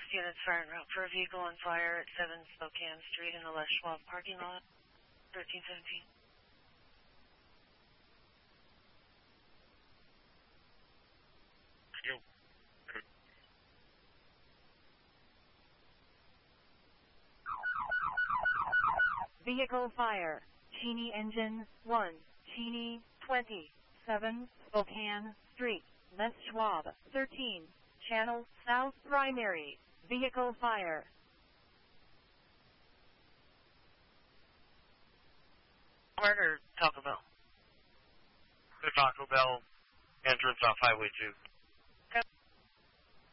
units fire en route for a vehicle on fire at 7 Spokane Street in the Les Schwab parking lot, 1317. Vehicle fire. Cheney Engine 1, Cheney 27 Spokane Street, Les Schwab 13, Channel South Primary. Vehicle fire. Walmart or Taco Bell? The Taco Bell entrance off Highway 2.